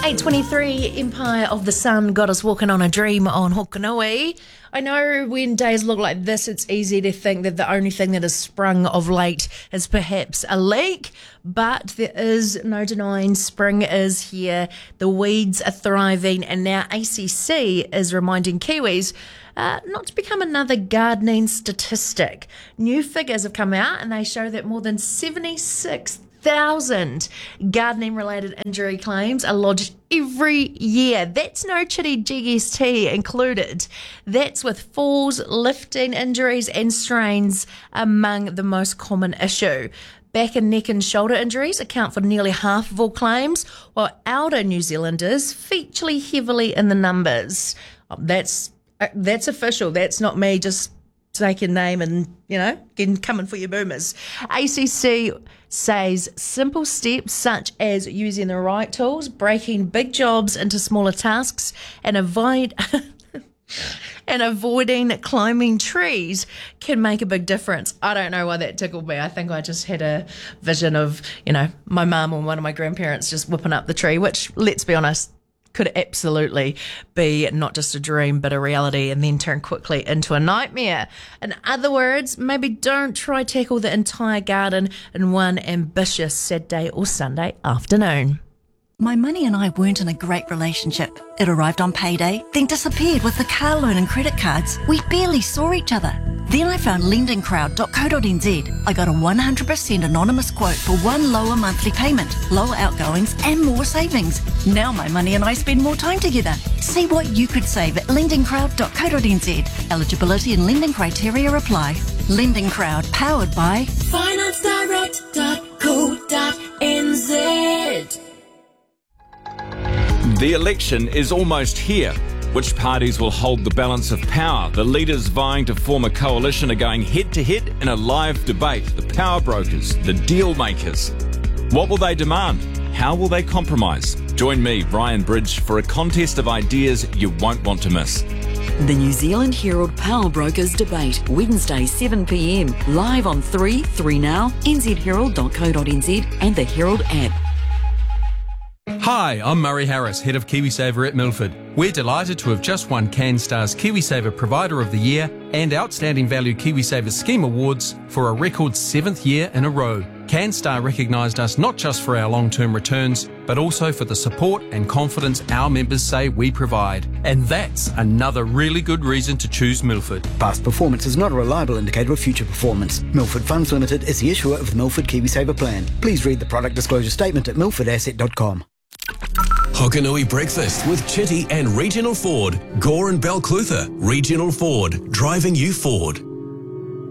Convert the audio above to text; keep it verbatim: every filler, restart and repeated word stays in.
eight twenty-three, Empire of the Sun got us walking on a dream on Hokanui. I know when days look like this, it's easy to think that the only thing that has sprung of late is perhaps a leak, but there is no denying spring is here. The weeds are thriving, and now A C C is reminding Kiwis Uh, not to become another gardening statistic. New figures have come out and they show that more than seventy-six thousand gardening-related injury claims are lodged every year. That's no chitty G S T included. That's with falls, lifting injuries and strains among the most common issue. Back and neck and shoulder injuries account for nearly half of all claims, while elder New Zealanders feature heavily in the numbers. That's Uh, that's official. That's not me just taking name and, you know, getting coming for your boomers. A C C says simple steps such as using the right tools, breaking big jobs into smaller tasks, and avoid and avoiding climbing trees can make a big difference. I don't know why that tickled me. I think I just had a vision of, you know, my mum or one of my grandparents just whipping up the tree, which, let's be honest, could absolutely be not just a dream but a reality and then turn quickly into a nightmare. In other words, maybe don't try tackle the entire garden in one ambitious Saturday or Sunday afternoon. My money and I weren't in a great relationship. It arrived on payday, then disappeared with the car loan and credit cards. We barely saw each other. Then I found lending crowd dot co dot n z. I got a one hundred percent anonymous quote for one lower monthly payment, lower outgoings and more savings. Now my money and I spend more time together. See what you could save at lending crowd dot co dot n z. Eligibility and lending criteria apply. Lending Crowd, powered by finance direct dot co dot n z. The election is almost here. Which parties will hold the balance of power? The leaders vying to form a coalition are going head-to-head in a live debate. The power brokers, the deal makers. What will they demand? How will they compromise? Join me, Ryan Bridge, for a contest of ideas you won't want to miss. The New Zealand Herald Power Brokers Debate, Wednesday seven p m, live on three, three Now, n z herald dot co dot n z and the Herald app. Hi, I'm Murray Harris, Head of KiwiSaver at Milford. We're delighted to have just won CanStar's KiwiSaver Provider of the Year and Outstanding Value KiwiSaver Scheme Awards for a record seventh year in a row. CanStar recognised us not just for our long-term returns, but also for the support and confidence our members say we provide. And that's another really good reason to choose Milford. Past performance is not a reliable indicator of future performance. Milford Funds Limited is the issuer of the Milford KiwiSaver plan. Please read the product disclosure statement at milford asset dot com. Hokanui Breakfast with Chitty and Regional Ford. Gore and Balclutha. Regional Ford. Driving you forward.